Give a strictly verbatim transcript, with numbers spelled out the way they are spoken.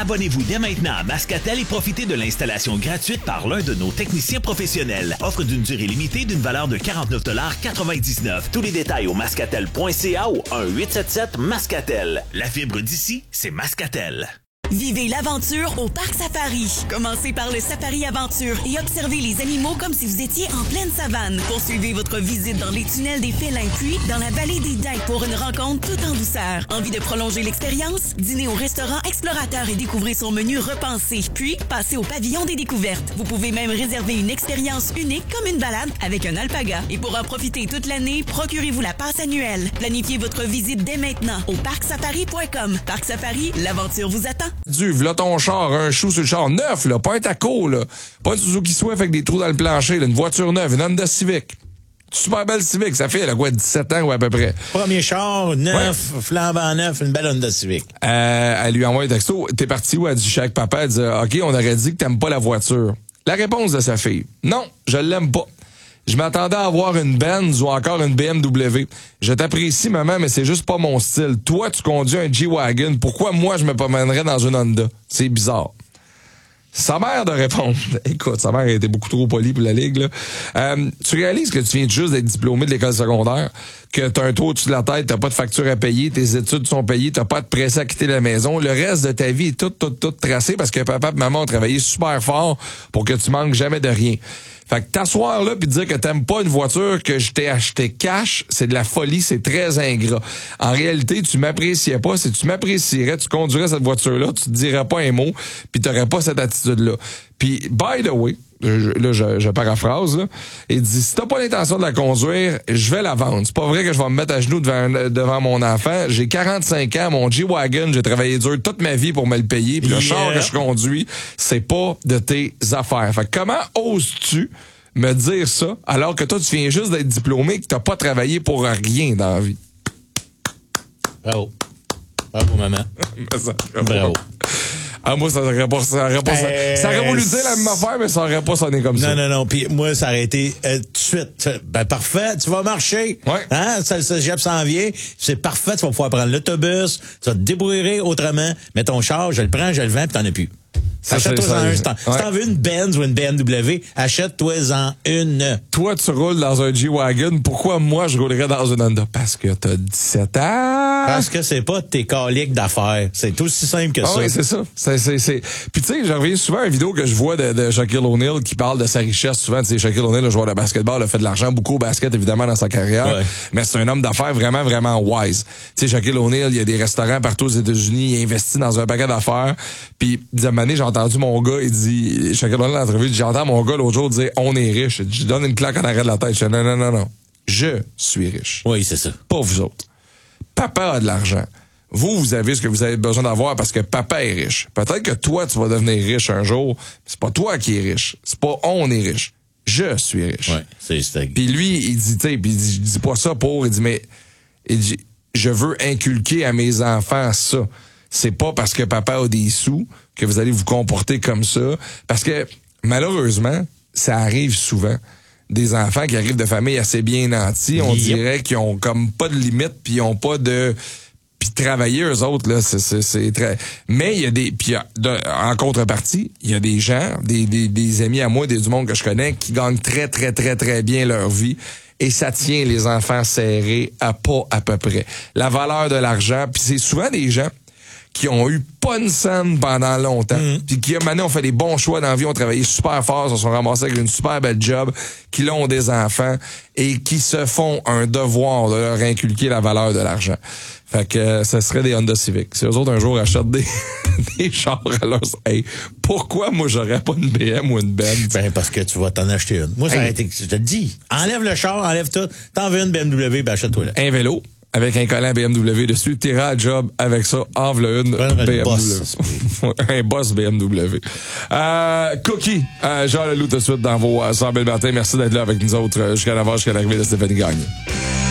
Abonnez-vous dès maintenant à Mascatel et profitez de l'installation gratuite par l'un de nos techniciens professionnels. Offre d'une durée limitée d'une valeur de quarante-neuf quatre-vingt-dix-neuf. Tous les détails au mascatel point c a ou un huit sept sept Mascatel. La fibre d'ici, c'est Mascatel. Vivez l'aventure au Parc Safari. Commencez par le Safari Aventure et observez les animaux comme si vous étiez en pleine savane. Poursuivez votre visite dans les tunnels des félins, puis dans la vallée des Daims pour une rencontre tout en douceur. Envie de prolonger l'expérience? Dînez au restaurant Explorateur et découvrez son menu repensé. Puis, passez au pavillon des découvertes. Vous pouvez même réserver une expérience unique comme une balade avec un alpaga. Et pour en profiter toute l'année, procurez-vous la passe annuelle. Planifiez votre visite dès maintenant au parc safari point com. Parc Safari, l'aventure vous attend. Du, v'là ton char, un chou sur le char neuf, là, pas un taco, là. Pas une Suzuki Swift avec des trous dans le plancher, là, une voiture neuve, une Honda Civic. Super belle Civic, ça fait, elle a quoi, dix-sept ans ou à peu près. Premier char, neuf, ouais. Flambant neuf, une belle Honda Civic. Euh, elle lui envoie un texto, t'es parti où? Elle dit, chez avec papa, elle dit, OK, on aurait dit que t'aimes pas la voiture. La réponse de sa fille, non, je l'aime pas. Je m'attendais à avoir une Benz ou encore une B M W. Je t'apprécie, maman, mais c'est juste pas mon style. Toi, tu conduis un G-Wagon. Pourquoi moi, je me promènerais dans une Honda? C'est bizarre. Sa mère de répondre. Écoute, sa mère a été beaucoup trop polie pour la ligue, là. Euh, tu réalises que tu viens juste d'être diplômé de l'école secondaire, que t'as un toit au-dessus de la tête, t'as pas de facture à payer, tes études sont payées, t'as pas de pressé à quitter la maison. Le reste de ta vie est tout, tout, tout tracé parce que papa et maman ont travaillé super fort pour que tu manques jamais de rien. Fait que t'asseoir là puis dire que t'aimes pas une voiture que je t'ai acheté cash, c'est de la folie, c'est très ingrat. En réalité, tu m'appréciais pas. Si tu m'apprécierais, tu conduirais cette voiture-là, tu te dirais pas un mot, puis t'aurais pas cette attitude-là. Puis, by the way, je, là, je, je paraphrase, là, il dit, si t'as pas l'intention de la conduire, je vais la vendre. C'est pas vrai que je vais me mettre à genoux devant, devant mon enfant. J'ai quarante-cinq ans, mon G-Wagon, j'ai travaillé dur toute ma vie pour me le payer, puis yeah. Le char que je conduis, c'est pas de tes affaires. Fait que comment oses-tu me dire ça, alors que toi, tu viens juste d'être diplômé et que t'as pas travaillé pour rien dans la vie? Bravo. Bravo, maman. Bravo. Ah, moi, ça aurait pas, ça aurait pas, euh, ça aurait voulu dire la même affaire, mais ça aurait pas sonné comme non, ça. Non, non, non. Puis moi, ça aurait été euh, tout de suite. Ben, parfait, tu vas marcher. Ouais. Hein? Ça, ça, J E P s'en vient. C'est parfait, tu vas pouvoir prendre l'autobus, tu vas te débrouiller autrement. Mais ton char, je le prends, je le vends, puis t'en as plus. Achète-toi-en un. Si t'en, ouais. si t'en veux une Benz ou une B M W, achète-toi-en une. Toi, tu roules dans un G-Wagon. Pourquoi moi, je roulerais dans une Honda? Parce que t'as dix-sept ans. Parce que c'est pas tes caliques d'affaires. C'est aussi simple que ah ça. Oui, c'est ça. C'est, c'est, c'est... Puis tu sais, je reviens souvent à une vidéo que je vois de, de Shaquille O'Neal qui parle de sa richesse. Souvent, tu sais, Shaquille O'Neal, le joueur de basketball, a fait de l'argent beaucoup au basket, évidemment, dans sa carrière. Ouais. Mais c'est un homme d'affaires vraiment, vraiment wise. Tu sais, Shaquille O'Neal, il y a des restaurants partout aux États-Unis. Il investit dans un paquet d'affaires. Puis, d'une année, j'ai entendu mon gars, il dit, Shaquille O'Neal, dans l'entrevue, j'entends mon gars l'autre jour dire, on est riche. Je donne une claque en arrêt de la tête. Je dis, non, non, non, non. Je suis riche. Oui, c'est ça. Pas vous autres. Papa a de l'argent. Vous, vous avez ce que vous avez besoin d'avoir parce que papa est riche. Peut-être que toi, tu vas devenir riche un jour. C'est pas toi qui es riche. C'est pas on est riche. Je suis riche. Ouais, c'est ça. Puis lui, il dit, tu sais, puis il dit, je dis pas ça pour, il dit, mais, il dit, je veux inculquer à mes enfants ça. C'est pas parce que papa a des sous que vous allez vous comporter comme ça. Parce que, malheureusement, ça arrive souvent. Des enfants qui arrivent de familles assez bien nantis, on yep. dirait qu'ils ont comme pas de limite, puis ils ont pas de... Puis travailler, eux autres, là, c'est, c'est, c'est très... Mais il y a des... Puis en contrepartie, il y a des gens, des, des, des amis à moi, des du monde que je connais, qui gagnent très, très, très, très bien leur vie. Et ça tient les enfants serrés à pas à peu près. La valeur de l'argent, puis c'est souvent des gens qui ont eu pas une scène pendant longtemps, mmh. puis qui, maintenant, ont fait des bons choix dans la vie, ont travaillé super fort, se sont ramassés avec une super belle job, qui l'ont des enfants, et qui se font un devoir de leur inculquer la valeur de l'argent. Fait que euh, ce serait des Honda Civic. Si eux autres, un jour, achètent des, des chars à leur... Hey, pourquoi moi, j'aurais pas une B M ou une Benz? Ben, parce que tu vas t'en acheter une. Moi, ça hey. a été... Je te le dis, enlève le char, enlève tout, t'en veux une B M W, ben achète-toi là. Un vélo. Avec un collant B M W dessus, t'iras à job avec ça, envele une un B M W. Boss. Un boss B M W. Euh, Cookie, euh, Jean Leloup tout de suite dans vos euh, cent belles matins. Merci d'être là avec nous autres euh, jusqu'à l'avant, jusqu'à l'arrivée de Stéphanie Gagné.